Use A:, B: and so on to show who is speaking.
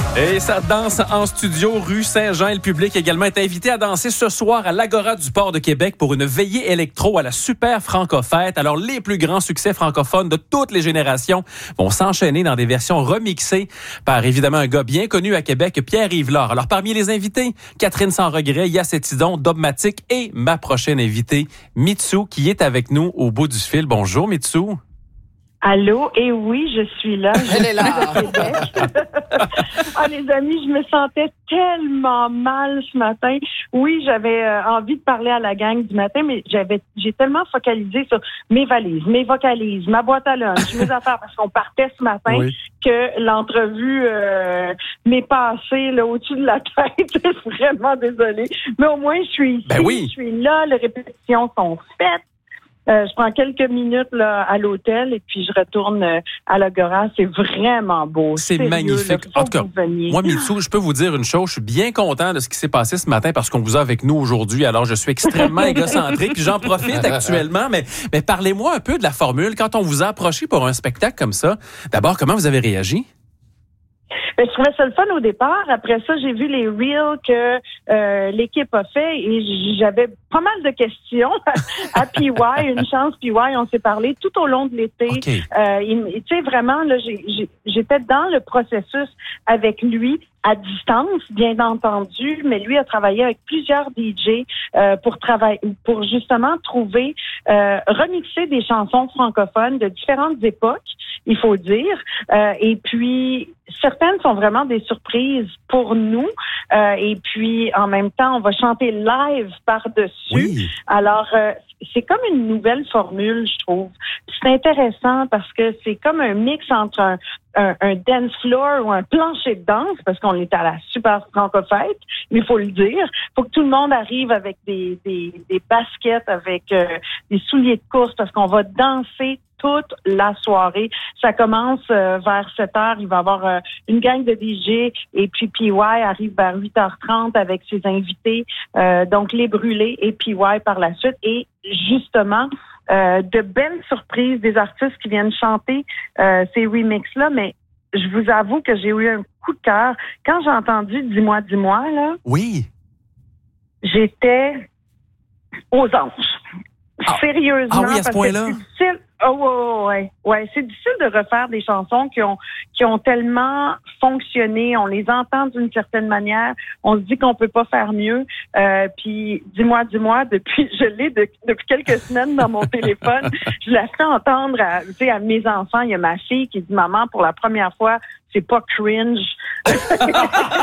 A: Et ça danse en studio, rue Saint-Jean. Et le public également est invité à danser ce soir à l'Agora du Port de Québec pour une veillée électro à la Super Franco-Fête. Alors, les plus grands succès francophones de toutes les générations vont s'enchaîner dans des versions remixées par, évidemment, un gars bien connu à Québec, Pierre-Yves Lard. Alors, parmi les invités, Catherine Sans Regret, Yacetidon, Dogmatique et ma prochaine invitée, Mitsou, qui est avec nous au bout du fil. Bonjour, Mitsou.
B: Allô? Et oui, je suis là.
C: Elle est là.
B: Ah, les amis, je me sentais tellement mal ce matin. Oui, j'avais envie de parler à la gang du matin, mais j'ai tellement focalisé sur mes valises, mes vocalises, ma boîte à lunch, mes affaires, parce qu'on partait ce matin, oui, que l'entrevue m'est passée là, au-dessus de la tête. Je suis vraiment désolée. Mais au moins, je suis ici, je suis là, les répétitions sont faites. Je prends quelques minutes là, à l'hôtel et puis je retourne à l'Agora. C'est vraiment beau.
A: C'est magnifique. En tout cas, moi, Mitsou, je peux vous dire une chose. Je suis bien content de ce qui s'est passé ce matin parce qu'on vous a avec nous aujourd'hui. Alors, je suis extrêmement égocentrique puis j'en profite actuellement. Mais parlez-moi un peu de la formule. Quand on vous a approché pour un spectacle comme ça, d'abord, comment vous avez réagi?
B: Je trouvais ça le fun au départ. Après ça, j'ai vu les reels que l'équipe a fait et j'avais pas mal de questions à PY. Une chance, PY, on s'est parlé tout au long de l'été. Okay. Tu sais, vraiment, là, j'étais dans le processus avec lui à distance, bien entendu, mais lui a travaillé avec plusieurs DJ pour justement trouver, remixer des chansons francophones de différentes époques, il faut dire. Et puis, certaines sont vraiment des surprises pour nous. Et puis, en même temps, on va chanter live par-dessus. Oui. Alors, c'est comme une nouvelle formule, je trouve. C'est intéressant parce que c'est comme un mix entre un dance floor ou un plancher de danse, parce qu'on est à la Super Franco-Fête, mais il faut le dire. Faut que tout le monde arrive avec des baskets, avec des souliers de course, parce qu'on va danser toute la soirée. Ça commence vers 7h. Il va y avoir une gang de DJ et puis PY arrive vers 8h30 avec ses invités. Donc, les brûlés et PY par la suite. Et justement, de belles surprises des artistes qui viennent chanter ces remixes-là. Mais je vous avoue que j'ai eu un coup de cœur. Quand j'ai entendu Dis-moi, dis-moi, là.
A: Oui.
B: J'étais aux anges. Sérieusement.
A: Ah oui, à ce point-là?
B: C'est difficile. Ouais. C'est difficile de refaire des chansons qui ont tellement fonctionné. On les entend d'une certaine manière. On se dit qu'on peut pas faire mieux. Puis dis-moi, je l'ai depuis quelques semaines dans mon téléphone. Je la fais entendre à mes enfants. Il y a ma fille qui dit, maman, pour la première fois, c'est pas cringe.